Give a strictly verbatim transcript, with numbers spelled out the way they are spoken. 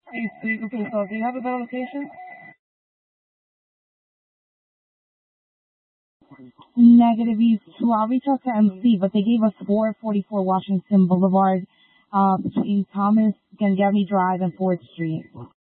Hey, Steve, okay, so do you have a better location? Negative East two. I'll reach out to M C, but they gave us four forty-four Washington Boulevard, uh, between Thomas Gangemi Drive and fourth Street.